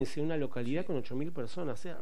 Es una localidad con 8.000 personas, o sea,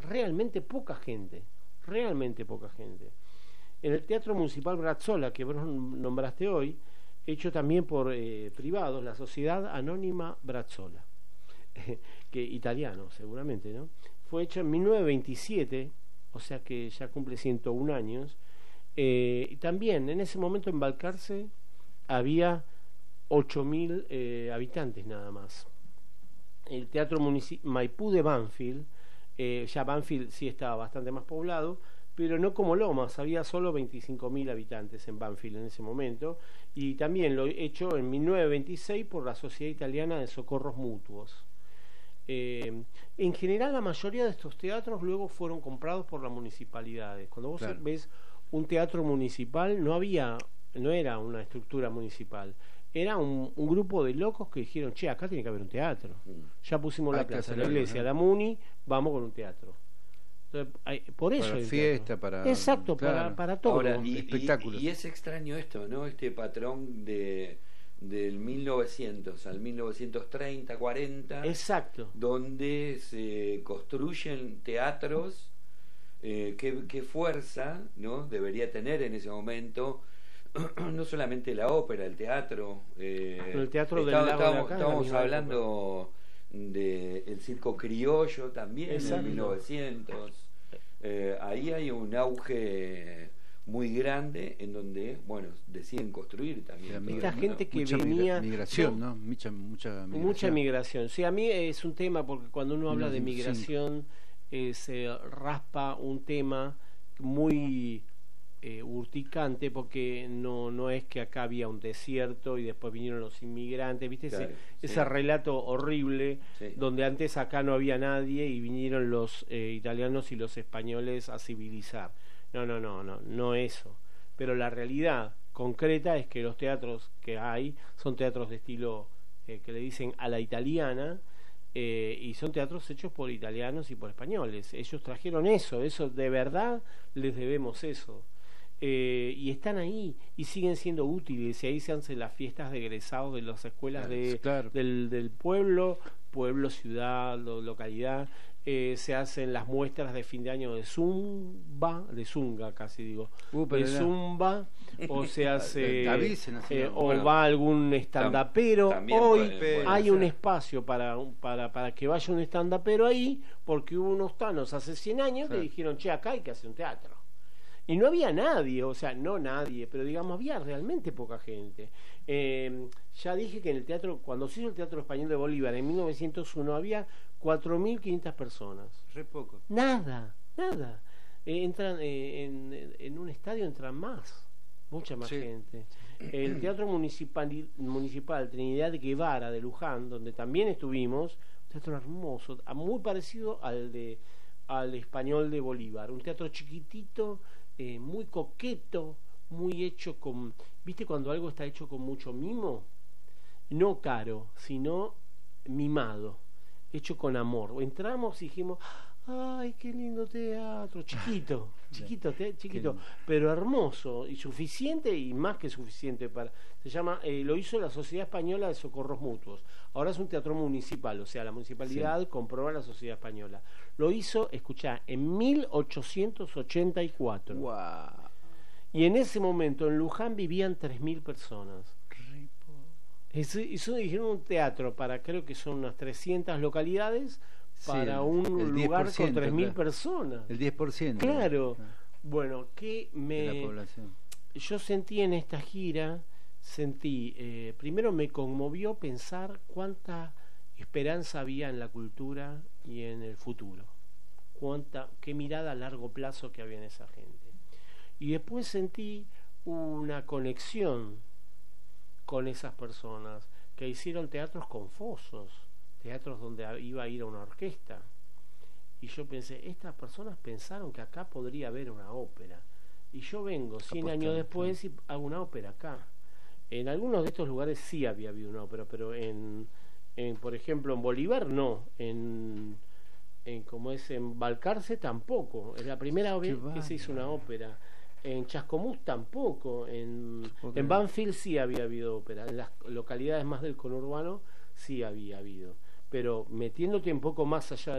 realmente poca gente. En el Teatro Municipal Brazzola, que vos nombraste hoy, hecho también por privados, la Sociedad Anónima Brazzola, que italiano seguramente, ¿no? Fue hecho en 1927, o sea que ya cumple 101 años, y también en ese momento en Balcarce había 8.000 habitantes nada más. El Teatro Maipú de Banfield, ya Banfield sí estaba bastante más poblado, pero no como Lomas, había solo 25.000 habitantes en Banfield en ese momento, y también lo hecho en 1926 por la Sociedad Italiana de Socorros Mutuos. En general la mayoría de estos teatros luego fueron comprados por las municipalidades. Cuando vos ves un teatro municipal, no era una estructura municipal, era un grupo de locos que dijeron, che, acá tiene que haber un teatro. Ya pusimos la plaza, la iglesia, la muni, vamos con un teatro. Entonces, por eso para fiesta, para... Exacto, claro. para todo. Ahora, espectáculos. Y es extraño esto, ¿no? Este patrón del 1900 al 1930, 40. Exacto. Donde se construyen teatros. Qué fuerza, ¿no? Debería tener en ese momento no solamente la ópera, el teatro. El teatro del lago de acá, estábamos hablando del circo criollo también. Exacto. En 1900. Ahí hay un auge muy grande en donde, bueno, deciden construir también. Esta gente que venía... Migración, ¿no? Mucha migración. Mucha migración. Sí, a mí es un tema porque cuando uno habla de migración se raspa un tema muy urticante, porque no es que acá había un desierto y después vinieron los inmigrantes, ¿viste? Claro, ese relato horrible, donde antes acá no había nadie y vinieron los italianos y los españoles a civilizar. No eso. Pero la realidad concreta es que los teatros que hay son teatros de estilo que le dicen a la italiana, y son teatros hechos por italianos y por españoles. Ellos trajeron eso de verdad les debemos eso. Y están ahí y siguen siendo útiles, y ahí se hacen las fiestas de egresados de las escuelas del pueblo, ciudad, localidad. Se hacen las muestras de fin de año de zunga casi digo, de zumba, o se hace va algún estandapero. Hoy hay un espacio para que vaya un estandapero ahí, porque hubo unos tanos hace 100 años que dijeron, che, acá hay que hacer un teatro. Y no había nadie, o sea, no nadie, pero digamos, había realmente poca gente. Ya dije que en el teatro, cuando se hizo el Teatro Español de Bolívar en 1901, había 4.500 personas. Re poco. Nada. Entran en un estadio, entran mucha más gente. El Teatro Municipal Trinidad Guevara de Luján, donde también estuvimos, un teatro hermoso, muy parecido al Español de Bolívar, un teatro chiquitito, muy coqueto, muy hecho con... ¿Viste cuando algo está hecho con mucho mimo? No caro, sino mimado, hecho con amor. Entramos y dijimos, ay, qué lindo teatro, chiquito, pero hermoso y suficiente, y más que suficiente se llama, lo hizo la Sociedad Española de Socorros Mutuos. Ahora es un teatro municipal, o sea, la municipalidad compró a la Sociedad Española. Lo hizo, escuchá, en 1884. Wow. Y en ese momento en Luján vivían 3.000 personas. Eso dijeron un teatro para, creo que son unas 300 localidades, para un lugar con 3.000 personas. El 10%. Claro. Bueno, de la población. Yo sentí en esta gira, primero me conmovió pensar cuánta esperanza había en la cultura y en el futuro. Qué mirada a largo plazo que había en esa gente. Y después sentí una conexión con esas personas que hicieron teatros con fosos, teatros donde iba a ir a una orquesta. Y yo pensé, estas personas pensaron que acá podría haber una ópera. Y yo vengo 100 años después y hago una ópera acá. En algunos de estos lugares sí había habido una ópera, pero por ejemplo, en Bolívar no. Como es en Balcarce tampoco. Es la primera vez que se hizo una ópera. En Chascomús tampoco. En Banfield sí había habido ópera. En las localidades más del conurbano sí había habido. pero metiéndote un poco más allá